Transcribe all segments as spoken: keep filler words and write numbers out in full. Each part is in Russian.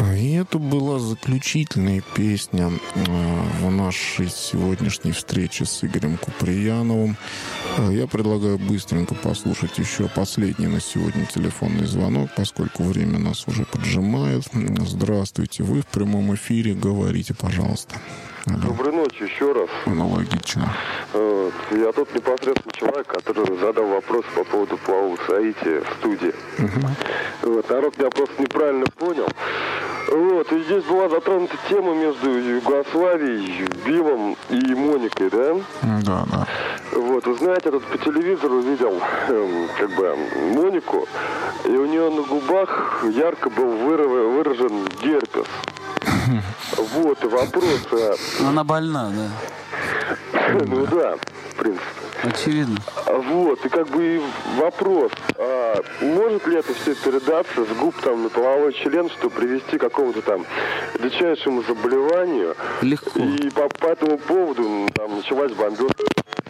И это была заключительная песня в нашей сегодняшней встрече с Игорем Куприяновым. Я предлагаю быстренько послушать еще последний на сегодня телефонный звонок, поскольку время нас уже поджимает. Здравствуйте, вы в прямом эфире, говорите, пожалуйста. Алло. Доброй ночи еще раз. Аналогично. Я тот непосредственно человек, который задал вопрос по поводу плавового соития в студии. Угу. Вот, народ меня просто неправильно понял. Вот, и здесь была затронута тема между Югославией, Биллом и Моникой, да? Да, да. Вот, вы знаете, я тут по телевизору видел, эм, как бы, Монику, и у нее на губах ярко был выражен герпес. Вот, и вопрос... Она больна, да? Ну да, в принципе. Очевидно. Вот, и как бы вопрос, а может ли это все передаться с губ там на половой член, чтобы привести к какому-то там редчайшему заболеванию? Легко. И по, по этому поводу там началась бомбежка.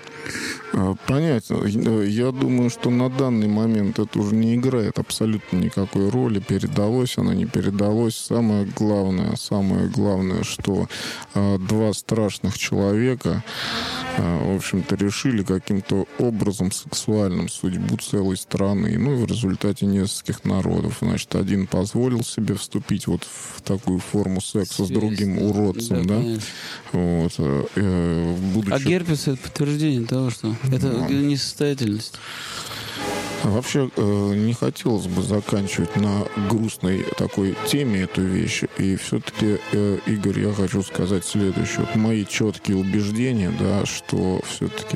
Понятно. Я думаю, что на данный момент это уже не играет абсолютно никакой роли. Передалось оно, не передалось. Самое главное, самое главное, что э, два страшных человека, э, в общем-то, решили каким-то образом сексуальным судьбу целой страны. Ну и в результате нескольких народов. Значит, один позволил себе вступить вот в такую форму секса с другим уродцем, да? да? Вот, э, будучи... А герпес — это подтверждение того, что это несостоятельность. Вообще, э, не хотелось бы заканчивать на грустной такой теме эту вещь. И все-таки, э, Игорь, я хочу сказать следующее. Вот мои четкие убеждения, да, что все-таки...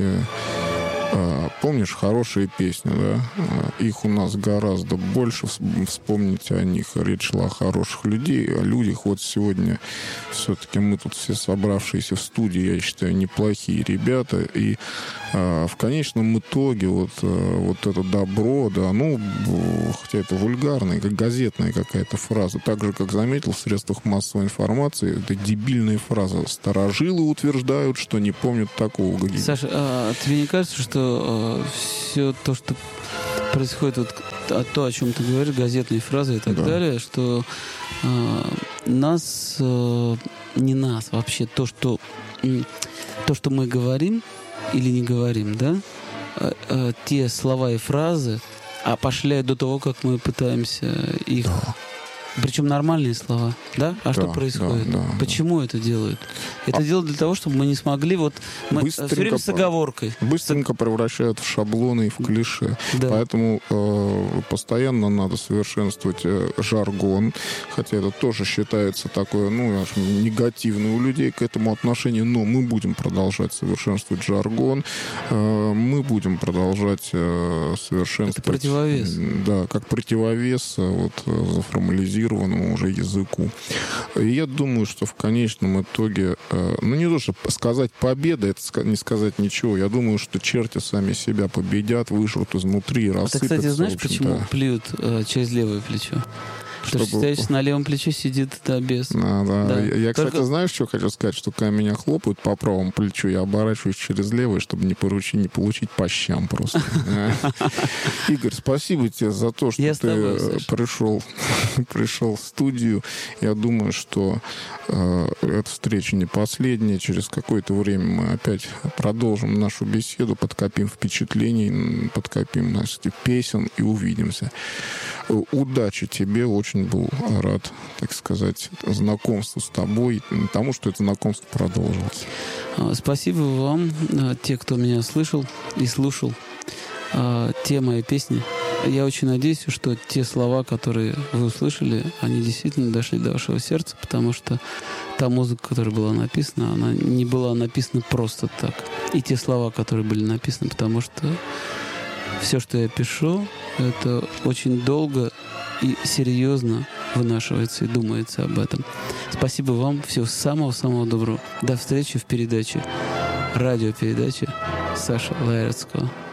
Помнишь хорошие песни, да? Их у нас гораздо больше. Вспомните о них. Речь шла о хороших людей, о людях. Вот сегодня все-таки мы тут все собравшиеся в студии, я считаю, неплохие ребята. И а, в конечном итоге вот, вот это добро, да, ну, хотя это вульгарная, как газетная какая-то фраза. Так же, как заметил в средствах массовой информации, это дебильная фраза. Старожилы утверждают, что не помнят такого. Саша, а тебе не кажется, что что э, все то, что происходит, вот, а то, о чем ты говоришь, газетные фразы и так да. далее, что э, нас, э, не нас вообще, то что, э, то, что мы говорим или не говорим, да, э, э, те слова и фразы опошляют до того, как мы пытаемся их... Да. Причем нормальные слова, да? А да, что происходит? Да, да, Почему да. это делают? Это а... делают для того, чтобы мы не смогли вот... Мы все время с оговоркой. Быстренько превращают в шаблоны и в клише. Да. Поэтому э, постоянно надо совершенствовать э, жаргон. Хотя это тоже считается такое, ну, негативное у людей к этому отношение. Но мы будем продолжать совершенствовать жаргон. Э, мы будем продолжать э, совершенствовать... Это противовес. Да, как противовес вот, заформализировать уже языку. И я думаю, что в конечном итоге, ну не то, чтобы сказать победа, это не сказать ничего. Я думаю, что черти сами себя победят, выжрут изнутри и рассыпятся. Ты, кстати, знаешь, почему плюют э, через левое плечо? Потому что, считаешь, на левом плече сидит да, бес. А, да. Да. Я, Только... кстати, знаешь, что хочу сказать? Что когда меня хлопают по правому плечу, я оборачиваюсь через левое, чтобы не, поручить, не получить по щам просто. Игорь, спасибо тебе за то, что ты пришел пришел в студию. Я думаю, что эта встреча не последняя. Через какое-то время мы опять продолжим нашу беседу, подкопим впечатлений, подкопим наши песен и увидимся. Удачи тебе, очень был рад, так сказать, знакомству с тобой, тому, что это знакомство продолжилось. Спасибо вам, те, кто меня слышал и слушал, те мои песни. Я очень надеюсь, что те слова, которые вы услышали, они действительно дошли до вашего сердца, потому что та музыка, которая была написана, она не была написана просто так. И те слова, которые были написаны, потому что все, что я пишу, это очень долго и серьезно вынашивается и думается об этом. Спасибо вам. Всего самого-самого доброго. До встречи в передаче, радиопередаче Саши Лаэртского.